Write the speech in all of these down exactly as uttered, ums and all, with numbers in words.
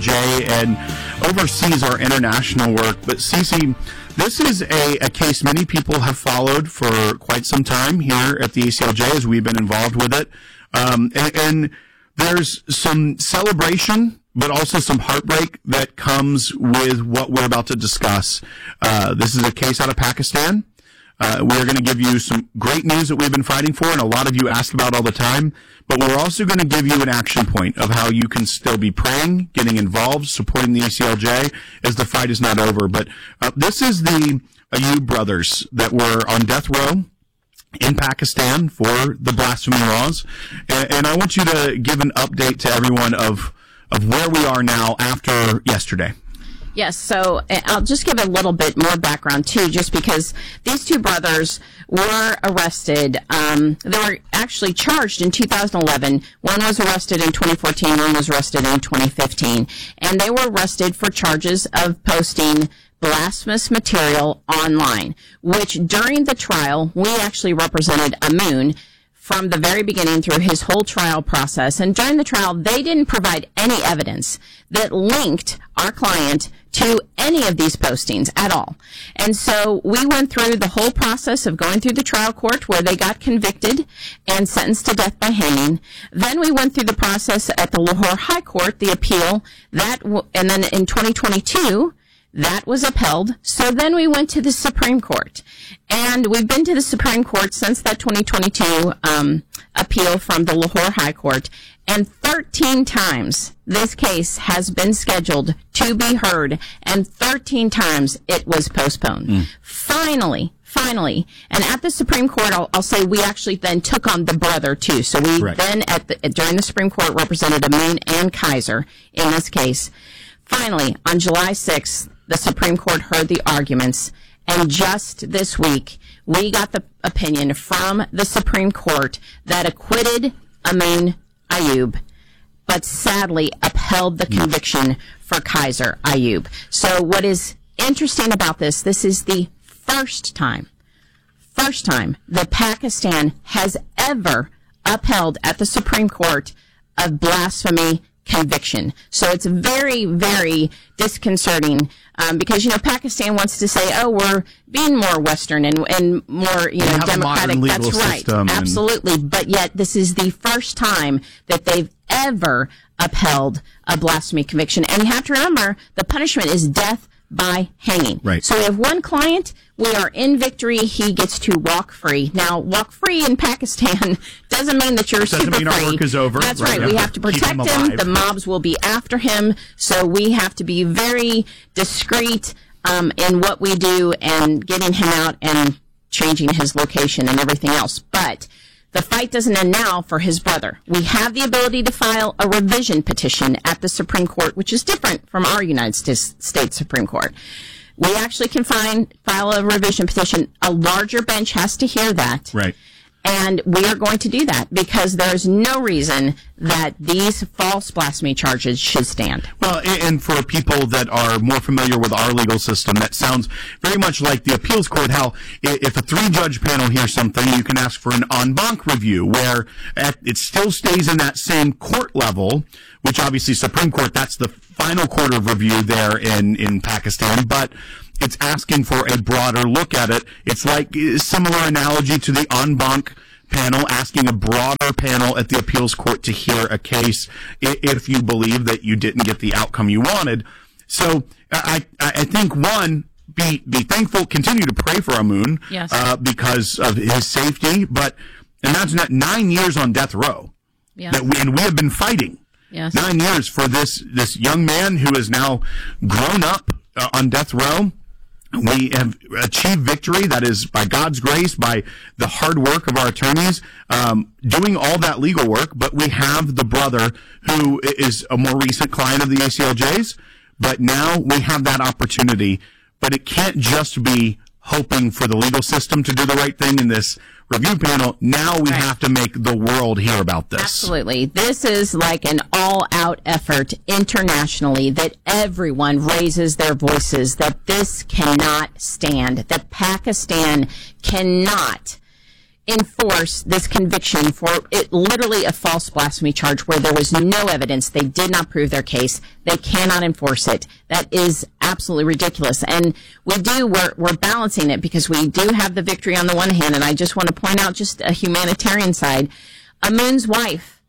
J and oversees our international work. But Cece, this is a, a case many people have followed for quite some time here at the A C L J as we've been involved with it. Um, and, and there's some celebration, but also some heartbreak that comes with what we're about to discuss. Uh, this is a case out of Pakistan. Uh, we're going to give you some great news that we've been fighting for, and a lot of you ask about all the time. But we're also going to give you an action point of how you can still be praying, getting involved, supporting the A C L J as the fight is not over. But uh, this is the Ayub brothers that were on death row in Pakistan for the blasphemy laws. And, and I want you to give an update to everyone of, of where we are now after yesterday. Yes, so I'll just give a little bit more background, too, just because these two brothers were arrested. Um, they were actually charged in two thousand eleven. One was arrested in twenty fourteen, one was arrested in twenty fifteen. And they were arrested for charges of posting blasphemous material online, which during the trial, we actually represented Amun from the very beginning through his whole trial process. And during the trial, they didn't provide any evidence that linked our client to any of these postings at all. And so we went through the whole process of going through the trial court where they got convicted and sentenced to death by hanging. Then we went through the process at the Lahore High Court, the appeal, that, w- and then in twenty twenty-two, that was upheld. So then we went to the Supreme Court. And we've been to the Supreme Court since that twenty twenty-two um, appeal from the Lahore High Court. And thirteen times this case has been scheduled to be heard. And thirteen times it was postponed. Mm. Finally, finally, and at the Supreme Court, I'll, I'll say we actually then took on the brother, too. So we right. then, at the, during the Supreme Court, represented Amun and Kaiser in this case. Finally, on July sixth, the Supreme Court heard the arguments, and just this week, we got the opinion from the Supreme Court that acquitted Amun Ayub, but sadly upheld the conviction for Kaiser Ayub. So what is interesting about this, this is the first time, first time that Pakistan has ever upheld at the Supreme Court a blasphemy conviction. So it's very, very disconcerting um, because, you know, Pakistan wants to say, oh, we're being more Western and, and more, you know, democratic. That's right. Absolutely. And... But yet this is the first time that they've ever upheld a blasphemy conviction. And you have to remember the punishment is death by hanging. Right. So we have one client. We are in victory. He gets to walk free. Now, walk free in Pakistan doesn't mean that you're doesn't super mean free. Our work is over. That's right. right. We have to protect him. him. The mobs will be after him. So we have to be very discreet um, in what we do and getting him out and changing his location and everything else. But the fight doesn't end now for his brother. We have the ability to file a revision petition at the Supreme Court, which is different from our United States Supreme Court. We actually can find, file a revision petition. A larger bench has to hear that. Right. And we are going to do that because there's no reason that these false blasphemy charges should stand. Well, and for people that are more familiar with our legal system, that sounds very much like the appeals court, how if a three-judge panel hears something, you can ask for an en banc review, where it still stays in that same court level, which obviously Supreme Court, that's the final court of review there in, in Pakistan, but it's asking for a broader look at it. It's like a similar analogy to the en banc panel asking a broader panel at the appeals court to hear a case if you believe that you didn't get the outcome you wanted. So I, I think, one, be, be thankful, continue to pray for Amun yes. uh, because of his safety. But imagine that nine years on death row. Yeah. That we, and we have been fighting yes. nine years for this, this young man who is now grown up uh, on death row. We have achieved victory. That is by God's grace, by the hard work of our attorneys, um, doing all that legal work. But we have the brother who is a more recent client of the A C L J's. But now we have that opportunity. But it can't just be hoping for the legal system to do the right thing in this review panel. Now we right. have to make the world hear about this. Absolutely. This is like an all-out effort internationally that everyone raises their voices, that this cannot stand, that Pakistan cannot enforce this conviction for it, literally a false blasphemy charge where there was no evidence. They did not prove their case. They cannot enforce it. That is absolutely ridiculous. And we do, we're, we're balancing it because we do have the victory on the one hand. And I just want to point out just a humanitarian side. Amun's wife,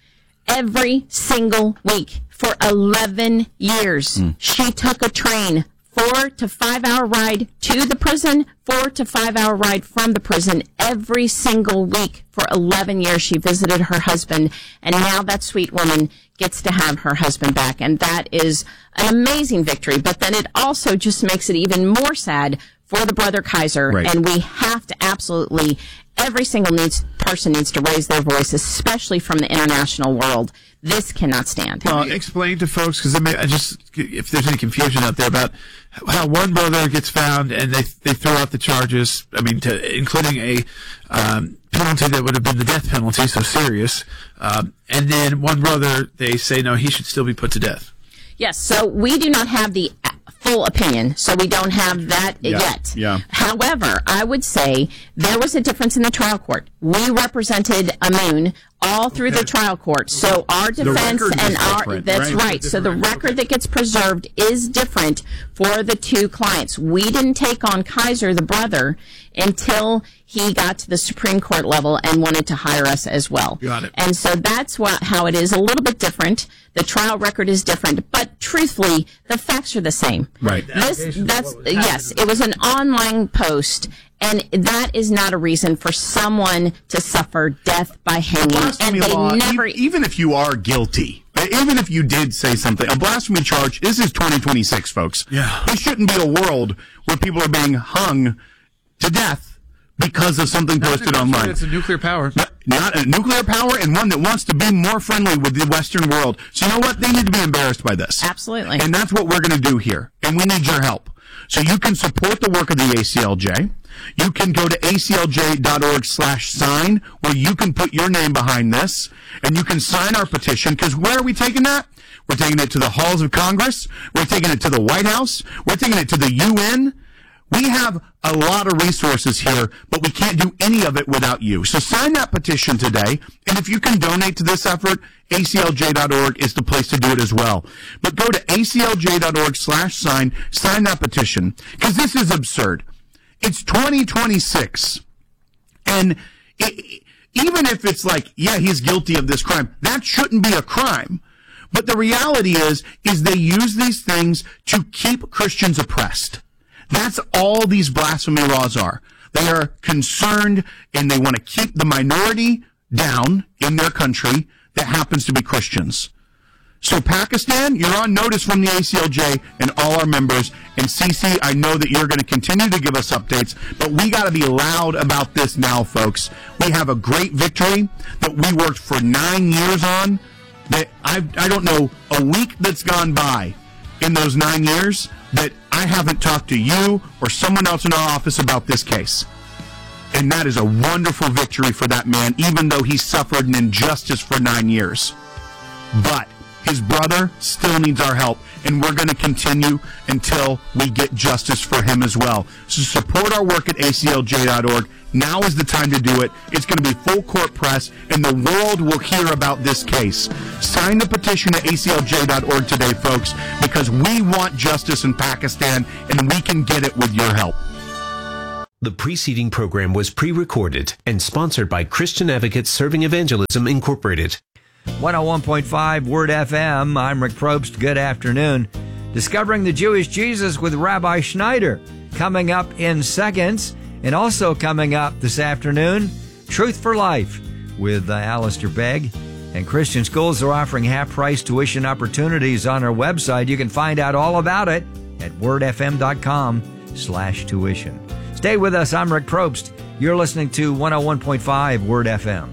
every single week for eleven years, mm. she took a train, four to five hour ride to the prison, four to five hour ride from the prison every single week for eleven years. She visited her husband, and now that sweet woman gets to have her husband back. And that is an amazing victory. But then it also just makes it even more sad for the brother Kaiser. Right. And we have to absolutely, every single needs, person needs to raise their voice, especially from the international world. This cannot stand. Well, explain to folks, because I, mean, I just, if there's any confusion out there about how one brother gets found and they they throw out the charges, I mean, to, including a um, penalty that would have been the death penalty, so serious, um, and then one brother, they say, no, he should still be put to death. Yes, so we do not have the full opinion, so we don't have that yeah, yet. Yeah. However, I would say there was a difference in the trial court. We represented Amun all through okay. the trial court, so our defense and our that's right. right. So the record okay. that gets preserved is different for the two clients. We didn't take on Kaiser, the brother, until he got to the Supreme Court level and wanted to hire us as well. Got it. And so that's what, how it is a little bit different. The trial record is different, but truthfully, the facts are the same. Right. This, that's, yes, it was an online post, and that is not a reason for someone to suffer death by hanging. And they law, never, even if you are guilty, even if you did say something, a blasphemy charge, this is twenty twenty-six, folks. Yeah. There shouldn't be a world where people are being hung to death because of something posted online. It's a nuclear power. Not, not a nuclear power, and one that wants to be more friendly with the Western world. So you know what? They need to be embarrassed by this. Absolutely. And that's what we're going to do here. And we need your help. So you can support the work of the A C L J. You can go to A C L J dot org slash sign, where you can put your name behind this, and you can sign our petition, because where are we taking that? We're taking it to the halls of Congress. We're taking it to the White House. We're taking it to the U N. We have a lot of resources here, but we can't do any of it without you. So sign that petition today, and if you can donate to this effort, A C L J dot org is the place to do it as well. But go to A C L J dot org slash sign, sign that petition, because this is absurd. It's twenty twenty-six, and it, even if it's like, yeah, he's guilty of this crime, that shouldn't be a crime. But the reality is, is they use these things to keep Christians oppressed. That's all these blasphemy laws are. They are concerned, and they want to keep the minority down in their country that happens to be Christians. So Pakistan, you're on notice from the A C L J and all our members. And Cece, I know that you're going to continue to give us updates, but we got to be loud about this now, folks. We have a great victory that we worked for nine years on. That I I don't know a week that's gone by in those nine years that I haven't talked to you or someone else in our office about this case. And that is a wonderful victory for that man, even though he suffered an injustice for nine years. But his brother still needs our help, and we're going to continue until we get justice for him as well. So support our work at A C L J dot org. Now is the time to do it. It's going to be full court press, and the world will hear about this case. Sign the petition at A C L J dot org today, folks, because we want justice in Pakistan, and we can get it with your help. The preceding program was pre-recorded and sponsored by Christian Advocates Serving Evangelism, Incorporated. one oh one point five Word F M. I'm Rick Probst. Good afternoon. Discovering the Jewish Jesus with Rabbi Schneider coming up in seconds. And also coming up this afternoon, Truth for Life with uh, Alistair Begg. And Christian schools are offering half-price tuition opportunities on our website. You can find out all about it at wordfm.com slash tuition. Stay with us. I'm Rick Probst. You're listening to one oh one point five Word F M.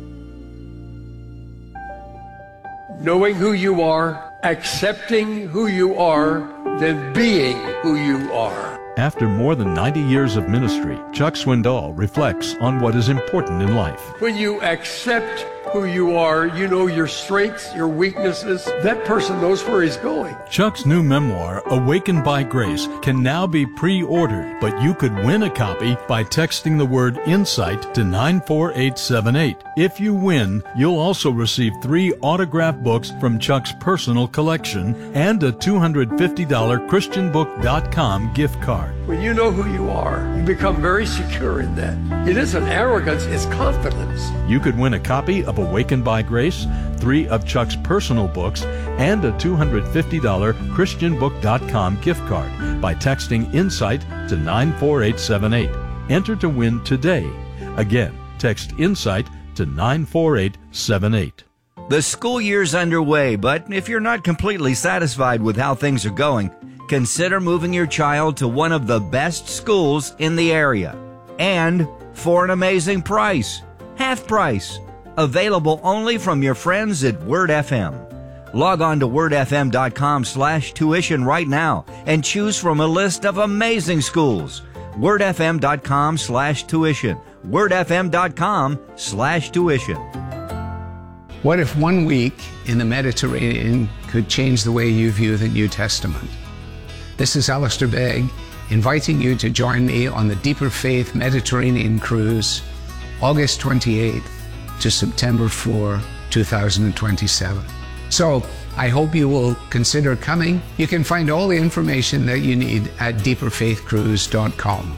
Knowing who you are, accepting who you are, then being who you are. After more than ninety years of ministry, Chuck Swindoll reflects on what is important in life. When you accept who you are. You know your strengths, your weaknesses. That person knows where he's going. Chuck's new memoir, Awakened by Grace, can now be pre-ordered, but you could win a copy by texting the word INSIGHT to nine four eight seven eight. If you win, you'll also receive three autographed books from Chuck's personal collection and a two hundred fifty dollars Christian book dot com gift card. When you know who you are, you become very secure in that. It isn't arrogance, it's confidence. You could win a copy of Awakened by Grace, three of Chuck's personal books, and a two hundred fifty dollars Christian book dot com gift card by texting INSIGHT to nine four eight seven eight. Enter to win today. Again, text INSIGHT to nine four eight seven eight. The school year's underway, but if you're not completely satisfied with how things are going, consider moving your child to one of the best schools in the area. And for an amazing price. Half price. Available only from your friends at Word F M. Log on to word f m dot com slash tuition right now and choose from a list of amazing schools. word f m dot com slash tuition. word f m dot com slash tuition. What if one week in the Mediterranean could change the way you view the New Testament? This is Alistair Begg, inviting you to join me on the Deeper Faith Mediterranean Cruise, August twenty-eighth to September fourth, two thousand twenty-seven. So, I hope you will consider coming. You can find all the information that you need at deeper faith cruise dot com.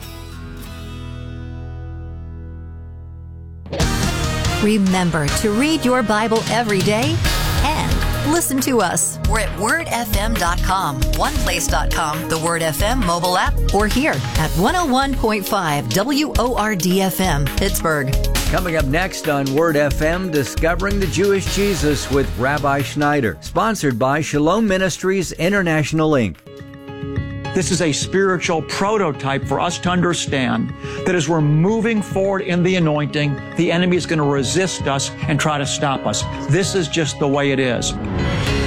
Remember to read your Bible every day and listen to us. We're at word f m dot com, one place dot com, the Word F M mobile app, or here at one oh one point five W O R D F M, Pittsburgh. Coming up next on Word F M, Discovering the Jewish Jesus with Rabbi Schneider, sponsored by Shalom Ministries International, Incorporated. This is a spiritual prototype for us to understand that as we're moving forward in the anointing, the enemy is going to resist us and try to stop us. This is just the way it is.